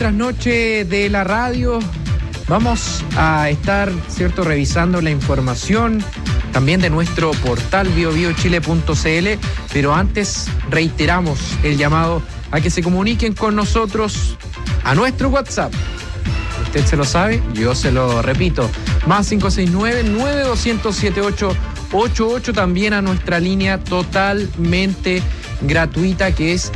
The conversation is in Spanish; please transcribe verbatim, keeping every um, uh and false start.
Trasnoche de la radio, vamos a estar, cierto, revisando la información también de nuestro portal bio bio chile punto c l, pero antes reiteramos el llamado a que se comuniquen con nosotros a nuestro WhatsApp. Usted se lo sabe, yo se lo repito, más cinco seis nueve, nueve dos cero cero, siete ocho ocho ocho, también a nuestra línea totalmente gratuita que es